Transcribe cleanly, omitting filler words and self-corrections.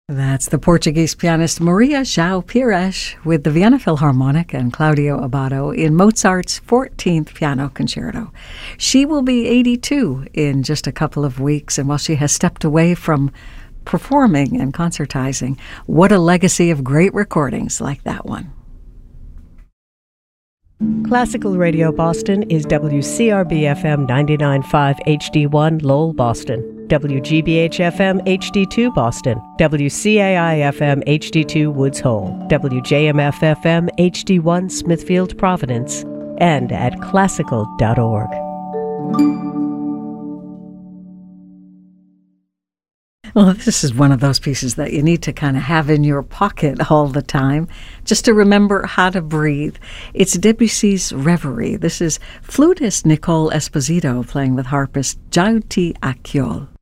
That's the Portuguese pianist Maria João Pires with the Vienna Philharmonic and Claudio Abbado in Mozart's 14th Piano Concerto. She will be 82 in just a couple of weeks, and while she has stepped away from performing and concertizing, what a legacy of great recordings like that one. Classical Radio Boston is WCRB-FM 99.5 HD1 Lowell, Boston, WGBH-FM HD2 Boston, WCAI-FM HD2 Woods Hole, WJMF-FM HD1 Smithfield, Providence, and at classical.org. Well, this is one of those pieces that you need to kind of have in your pocket all the time, just to remember how to breathe. It's Debussy's Reverie. This is flutist Nicole Esposito playing with harpist Jyoti Akyol.